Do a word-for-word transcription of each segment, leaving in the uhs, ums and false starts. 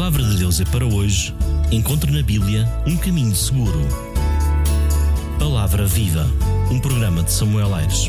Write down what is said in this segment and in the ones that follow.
Palavra de Deus é para hoje. Encontre na Bíblia um caminho seguro. Palavra Viva, um programa de Samuel Aires.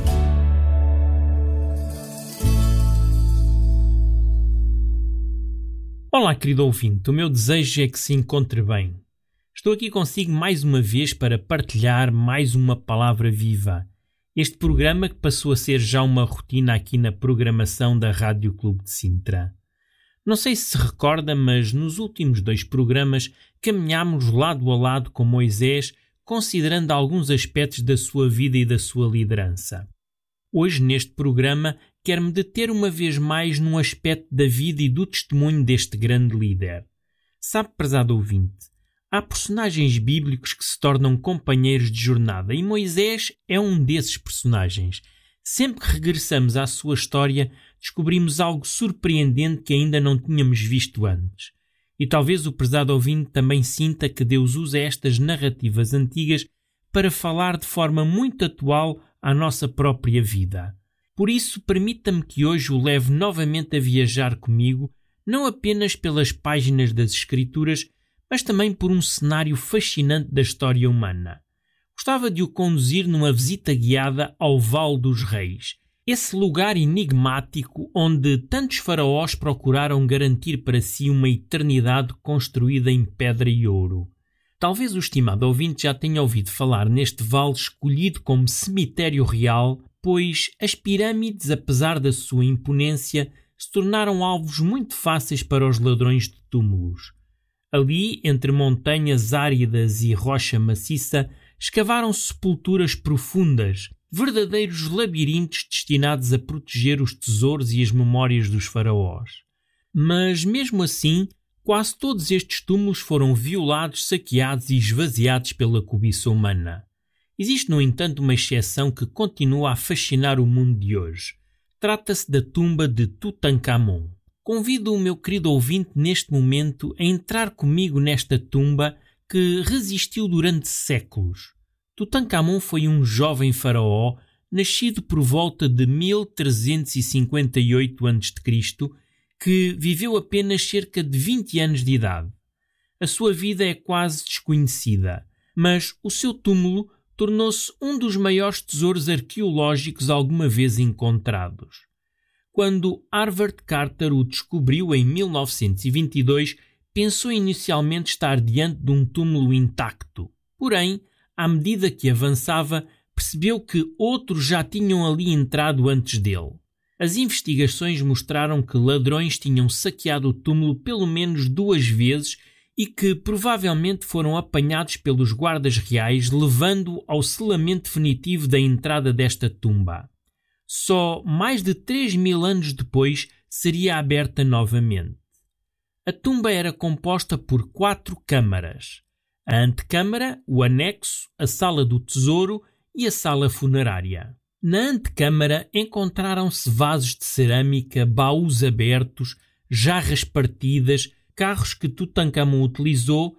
Olá, querido ouvinte, o meu desejo é que se encontre bem. Estou aqui consigo mais uma vez para partilhar mais uma palavra viva. Este programa que passou a ser já uma rotina aqui na programação da Rádio Clube de Sintra. Não sei se se recorda, mas nos últimos dois programas caminhámos lado a lado com Moisés, considerando alguns aspectos da sua vida e da sua liderança. Hoje, neste programa, quero-me deter uma vez mais num aspecto da vida e do testemunho deste grande líder. Sabe, prezado ouvinte, há personagens bíblicos que se tornam companheiros de jornada e Moisés é um desses personagens. Sempre que regressamos à sua história, descobrimos algo surpreendente que ainda não tínhamos visto antes. E talvez o prezado ouvinte também sinta que Deus usa estas narrativas antigas para falar de forma muito atual à nossa própria vida. Por isso, permita-me que hoje o leve novamente a viajar comigo, não apenas pelas páginas das Escrituras, mas também por um cenário fascinante da história humana. Gostava de o conduzir numa visita guiada ao Vale dos Reis, esse lugar enigmático onde tantos faraós procuraram garantir para si uma eternidade construída em pedra e ouro. Talvez o estimado ouvinte já tenha ouvido falar neste vale escolhido como cemitério real, pois as pirâmides, apesar da sua imponência, se tornaram alvos muito fáceis para os ladrões de túmulos. Ali, entre montanhas áridas e rocha maciça, escavaram sepulturas profundas, verdadeiros labirintos destinados a proteger os tesouros e as memórias dos faraós. Mas, mesmo assim, quase todos estes túmulos foram violados, saqueados e esvaziados pela cobiça humana. Existe, no entanto, uma exceção que continua a fascinar o mundo de hoje. Trata-se da tumba de Tutankhamon. Convido o meu querido ouvinte neste momento a entrar comigo nesta tumba que resistiu durante séculos. Tutankhamon foi um jovem faraó nascido por volta de mil trezentos e cinquenta e oito antes de Cristo, que viveu apenas cerca de vinte anos de idade. A sua vida é quase desconhecida, mas o seu túmulo tornou-se um dos maiores tesouros arqueológicos alguma vez encontrados. Quando Howard Carter o descobriu em mil novecentos e vinte e dois, pensou inicialmente estar diante de um túmulo intacto. Porém, à medida que avançava, percebeu que outros já tinham ali entrado antes dele. As investigações mostraram que ladrões tinham saqueado o túmulo pelo menos duas vezes e que provavelmente foram apanhados pelos guardas reais, levando-o ao selamento definitivo da entrada desta tumba. Só mais de três mil anos depois seria aberta novamente. A tumba era composta por quatro câmaras: a antecâmara, o anexo, a sala do tesouro e a sala funerária. Na antecâmara encontraram-se vasos de cerâmica, baús abertos, jarras partidas, carros que Tutankhamon utilizou